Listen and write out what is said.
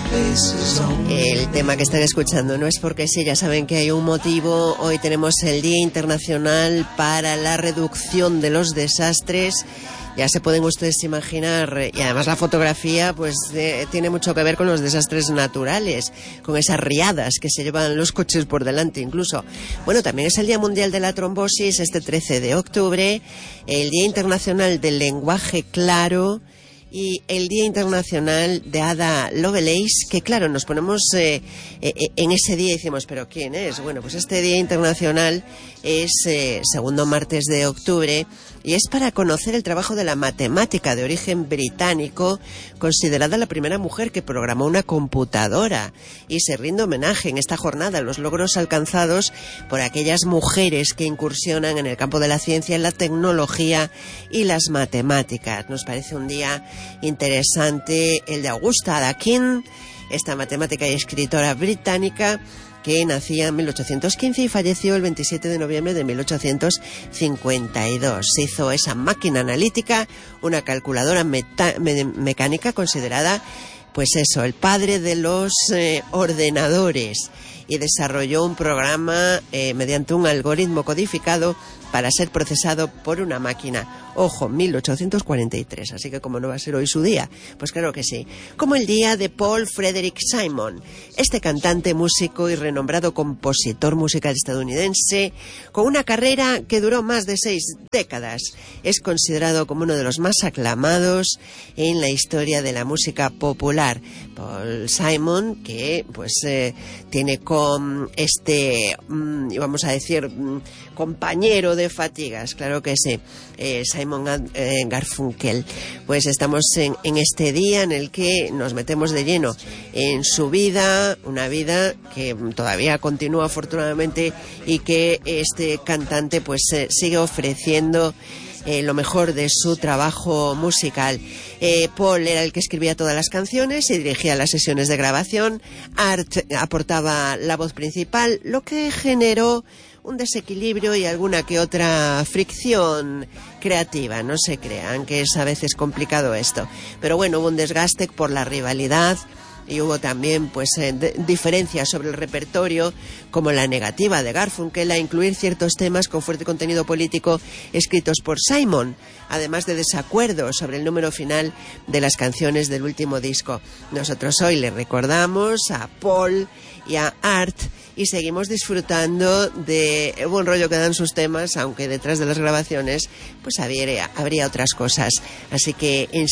El tema que están escuchando no es porque sí, ya saben que hay un motivo. Hoy tenemos el Día Internacional para la Reducción de los Desastres. Ya se pueden ustedes imaginar, y además la fotografía pues tiene mucho que ver con los desastres naturales, con esas riadas que se llevan los coches por delante incluso. Bueno, también es el Día Mundial de la Trombosis, este 13 de octubre, el Día Internacional del Lenguaje Claro y el Día Internacional de Ada Lovelace, que claro, nos ponemos en ese día y decimos, ¿pero quién es? Bueno, pues este Día Internacional es segundo martes de octubre y es para conocer el trabajo de la matemática de origen británico, considerada la primera mujer que programó una computadora, y se rinde homenaje en esta jornada a los logros alcanzados por aquellas mujeres que incursionan en el campo de la ciencia, la tecnología y las matemáticas. Nos parece un día interesante el de Augusta Ada King, esta matemática y escritora británica que nacía en 1815 y falleció el 27 de noviembre de 1852. Se hizo esa máquina analítica, una calculadora mecánica considerada, pues eso, el padre de los ordenadores, y desarrolló un programa mediante un algoritmo codificado para ser procesado por una máquina. Ojo, 1843, así que como no va a ser hoy su día, pues claro que sí. Como el día de Paul Frederick Simon, este cantante, músico y renombrado compositor musical estadounidense, con una carrera que duró más de 6 décadas. Es considerado como uno de los más aclamados en la historia de la música popular. Paul Simon, que pues tiene con vamos a decir, compañero de fatigas, claro que sí, Simon Garfunkel. Pues estamos en este día en el que nos metemos de lleno en su vida, una vida que todavía continúa afortunadamente y que este cantante pues sigue ofreciendo lo mejor de su trabajo musical. Paul era el que escribía todas las canciones y dirigía las sesiones de grabación. Art aportaba la voz principal, lo que generó un desequilibrio y alguna que otra fricción creativa. No se crean que es a veces complicado esto, pero bueno, hubo un desgaste por la rivalidad y hubo también pues diferencias sobre el repertorio, como la negativa de Garfunkel a incluir ciertos temas con fuerte contenido político escritos por Simon, además de desacuerdos sobre el número final de las canciones del último disco. Nosotros hoy le recordamos a Paul y a Art y seguimos disfrutando de buen rollo que dan sus temas, aunque detrás de las grabaciones pues habría otras cosas. Así que